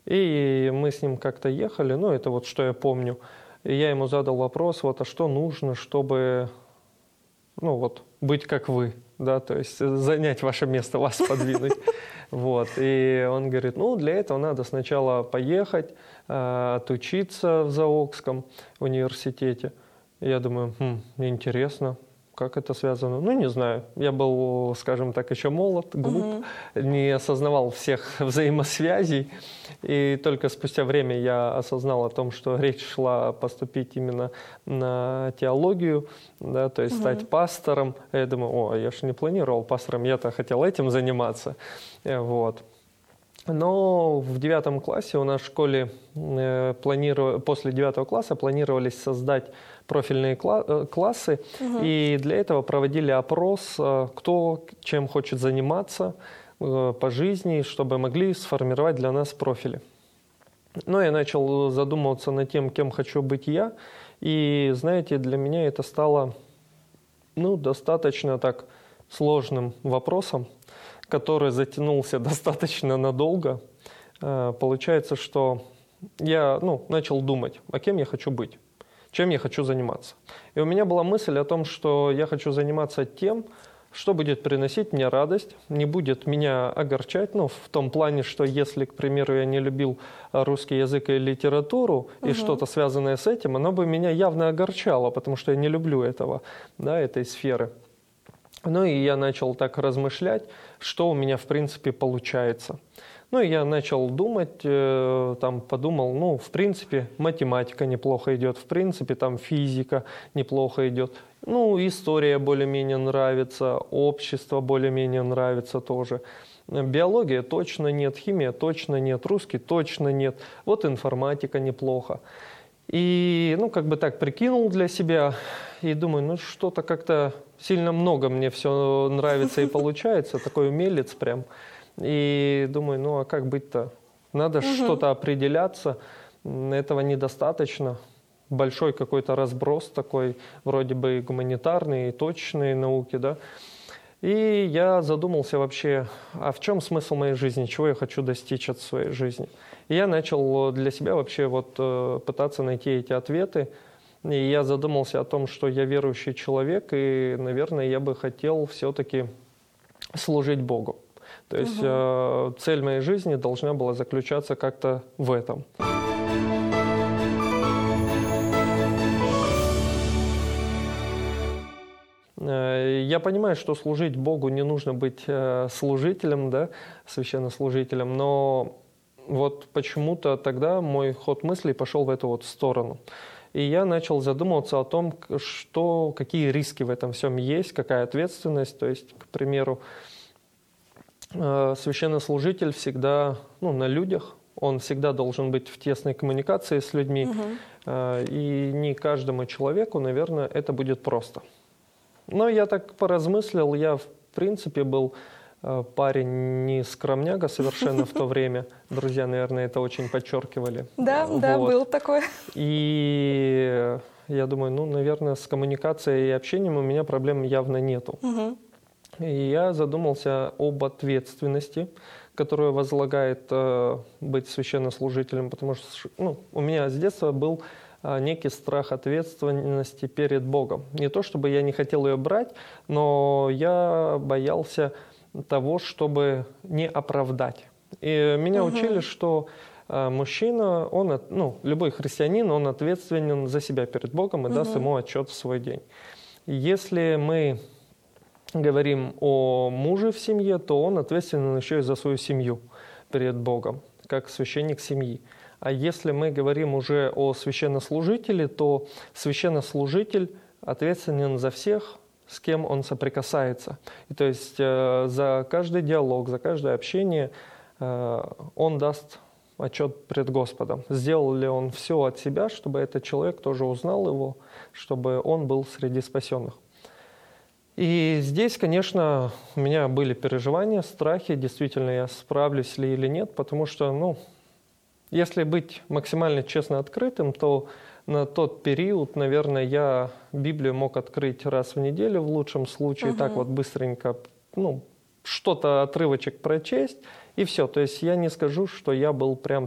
И мы с ним как-то ехали, ну, это вот что я помню. И я ему задал вопрос, вот, а что нужно, чтобы, ну, вот, быть как вы, да, то есть занять ваше место, вас подвинуть. Вот. И он говорит, ну, для этого надо сначала поехать, отучиться в Заокском университете. И я думаю, интересно. Как это связано? Ну, не знаю. Я был, скажем так, еще молод, глуп, не осознавал всех взаимосвязей. И только спустя время я осознал о том, что речь шла поступить именно на теологию, да, то есть стать пастором. Я думаю, я же не планировал пастором, я-то хотел этим заниматься. Вот. Но в 9 классе у нас в школе после 9 класса планировались создать профильные классы, и для этого проводили опрос, кто чем хочет заниматься по жизни, чтобы могли сформировать для нас профили. Но я начал задумываться над тем, кем хочу быть я, и, знаете, для меня это стало, достаточно так сложным вопросом, который затянулся достаточно надолго. Получается, что я начал думать, а кем я хочу быть, чем я хочу заниматься. И у меня была мысль о том, что я хочу заниматься тем, что будет приносить мне радость, не будет меня огорчать, в том плане, что если, к примеру, я не любил русский язык и литературу, и что-то связанное с этим, оно бы меня явно огорчало, потому что я не люблю этой сферы. Ну и я начал так размышлять, что у меня в принципе получается. Ну и я начал думать, подумал, в принципе, математика неплохо идет, в принципе, физика неплохо идет. История более-менее нравится, общество более-менее нравится тоже. Биология точно нет, химия точно нет, русский точно нет, вот информатика неплохо. И, так прикинул для себя и думаю, что-то как-то сильно много мне все нравится и получается, такой умелец прям. И думаю, а как быть-то? Надо что-то определяться, этого недостаточно. Большой какой-то разброс такой, вроде бы и гуманитарные, и точные науки, да. И я задумался вообще, а в чем смысл моей жизни, чего я хочу достичь от своей жизни. И я начал для себя вообще пытаться найти эти ответы. И я задумался о том, что я верующий человек, и, наверное, я бы хотел все-таки служить Богу. То есть цель моей жизни должна была заключаться как-то в этом. Я понимаю, что служить Богу не нужно быть служителем, да, священнослужителем, но вот почему-то тогда мой ход мыслей пошел в эту сторону. И я начал задумываться о том, какие риски в этом всем есть, какая ответственность. То есть, к примеру, священнослужитель всегда на людях, он всегда должен быть в тесной коммуникации с людьми, и не каждому человеку, наверное, это будет просто. Но я так поразмыслил, я в принципе был парень не скромняга совершенно в то время. Друзья, наверное, это очень подчеркивали. Да, было такое. И я думаю, наверное, с коммуникацией и общением у меня проблем явно нету. И я задумался об ответственности, которую возлагает быть священнослужителем, потому что у меня с детства был некий страх ответственности перед Богом. Не то, чтобы я не хотел ее брать, но я боялся того, чтобы не оправдать. И меня учили, что мужчина, любой христианин, он ответственен за себя перед Богом и даст ему отчет в свой день. Если мы говорим о муже в семье, то он ответственен еще и за свою семью перед Богом, как священник семьи. А если мы говорим уже о священнослужителе, то священнослужитель ответственен за всех, с кем он соприкасается. И то есть за каждый диалог, за каждое общение он даст отчет пред Господом. Сделал ли он все от себя, чтобы этот человек тоже узнал его, чтобы он был среди спасенных. И здесь, конечно, у меня были переживания, страхи, действительно я справлюсь ли или нет, потому что, если быть максимально честно открытым, то на тот период, наверное, я Библию мог открыть раз в неделю в лучшем случае, так быстренько, что-то отрывочек прочесть, и все. То есть я не скажу, что я был прям